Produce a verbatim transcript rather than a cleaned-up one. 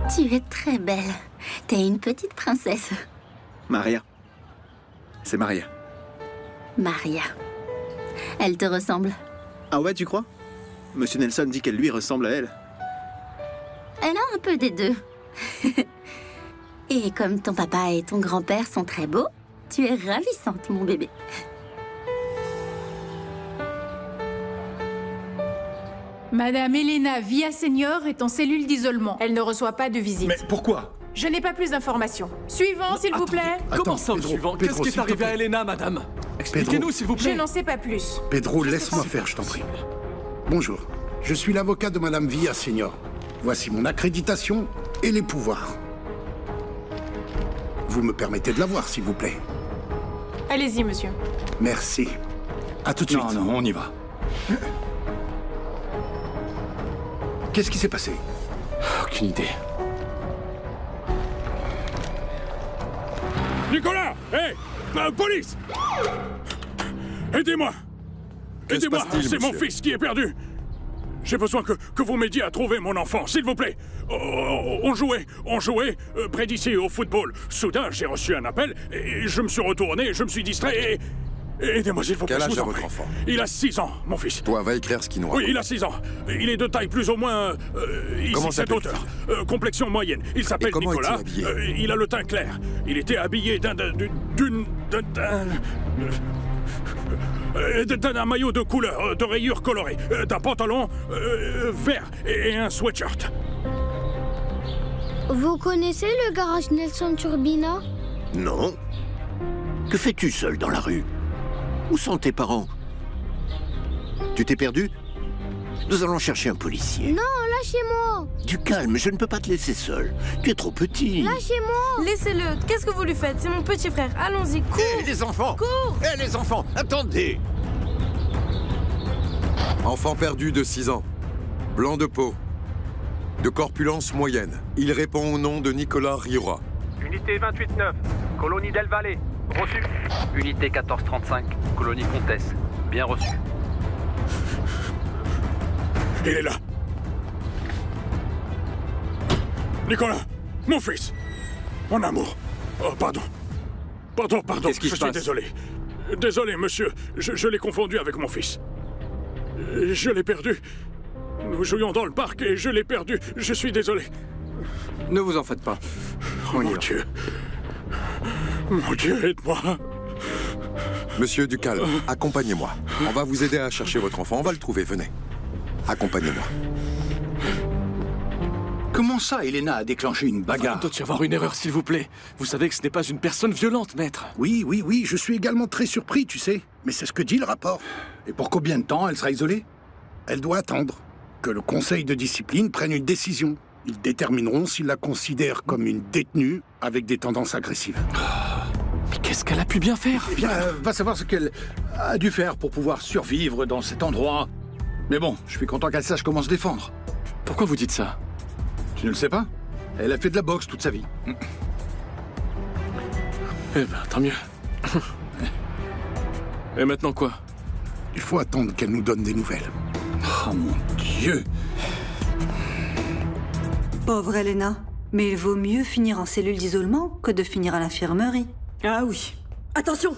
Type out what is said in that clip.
Tu es très belle. T'es une petite princesse. Maria. C'est Maria. Maria. Elle te ressemble. Ah ouais, tu crois? Monsieur Nelson dit qu'elle lui ressemble à elle. Elle a un peu des deux. Et comme ton papa et ton grand-père sont très beaux, tu es ravissante, mon bébé. Madame Elena Villaseñor est en cellule d'isolement. Elle ne reçoit pas de visite. Mais pourquoi? Je n'ai pas plus d'informations. Suivant, s'il vous plaît. Comment ça, Pedro, suivant? Pedro, Qu'est-ce qui est s'il te arrivé plaît. à Elena, madame? Expliquez-nous, s'il vous Je plaît. n'en sais pas plus. Pedro, laisse-moi faire, je t'en prie. Bonjour, je suis l'avocat de Madame Villaseñor. Voici mon accréditation et les pouvoirs. Vous me permettez de la voir, s'il vous plaît? Allez-y, monsieur. Merci. À tout de suite. Non, non, on y va. Qu'est-ce qui s'est passé? Aucune idée. Nicolas! Hé hey, euh, police! Aidez-moi! Que se Aidez-moi! passe-t-il, C'est mon monsieur? fils qui est perdu! J'ai besoin que, que vous m'aidiez à trouver mon enfant, s'il vous plaît! Oh, on jouait, on jouait euh, près d'ici au football. Soudain, j'ai reçu un appel et je me suis retourné, je me suis distrait et... Aidez-moi, s'il vous plaît, Quel je âge vous a en votre prie. enfant? Il a six ans, mon fils. Toi, va écrire ce qu'il nous raconte. Oui, il a six ans. Il est de taille plus ou moins... Euh, ici, Comment cette s'appelle-t-il? hauteur. Euh, complexion moyenne. Il s'appelle comment Nicolas. est-il habillé? Euh, il a le teint clair. Il était habillé d'un... d'un... d'une... d'un... d'un... euh, d'un d'un maillot de couleur, euh, de rayures colorées, euh, d'un pantalon euh, vert et un sweatshirt. Vous connaissez le garage Nelson Turbina? Non. Que fais-tu seul dans la rue? Où sont tes parents? Tu t'es perdu? Nous allons chercher un policier. Non, lâchez-moi! Du calme, je ne peux pas te laisser seul. Tu es trop petit. Lâchez-moi! Laissez-le. Qu'est-ce que vous lui faites? C'est mon petit frère. Allons-y, cours! Hé, les enfants! Cours! Hé, les enfants, attendez! Enfant perdu de six ans. Blanc de peau. De corpulence moyenne. Il répond au nom de Nicolas Riora. Unité vingt-huit neuf, colonie Del Valle. Reçu. Unité quatorze trente-cinq, colonie Comtesse. Bien reçu. Il est là. Nicolas, mon fils. Mon amour. Oh, pardon. Pardon, pardon. Qu'est-ce qui je se suis passe? désolé. Désolé, monsieur. Je, je l'ai confondu avec mon fils. Je l'ai perdu. Nous jouions dans le parc et je l'ai perdu. Je suis désolé. Ne vous en faites pas. Oh, mon Dieu. Mon Dieu, aide-moi. Monsieur Ducal, accompagnez-moi. On va vous aider à chercher votre enfant. On va le trouver, venez. Accompagnez-moi. Comment ça, Elena a déclenché une bagarre? Il doit y avoir une erreur, s'il vous plaît. Vous savez que ce n'est pas une personne violente, maître. Oui, oui, oui, je suis également très surpris, tu sais. Mais c'est ce que dit le rapport. Et pour combien de temps elle sera isolée? Elle doit attendre que le conseil de discipline prenne une décision. Ils détermineront s'ils la considèrent comme une détenue avec des tendances agressives. Mais qu'est-ce qu'elle a pu bien faire? Eh bien, euh, va savoir ce qu'elle a dû faire pour pouvoir survivre dans cet endroit. Mais bon, je suis content qu'elle sache comment se défendre. Pourquoi vous dites ça? Tu ne le sais pas? Elle a fait de la boxe toute sa vie. Eh ben, tant mieux. Et maintenant quoi? Il faut attendre qu'elle nous donne des nouvelles. Oh mon Dieu! Pauvre Elena. Mais il vaut mieux finir en cellule d'isolement que de finir à l'infirmerie. Ah oui. Attention!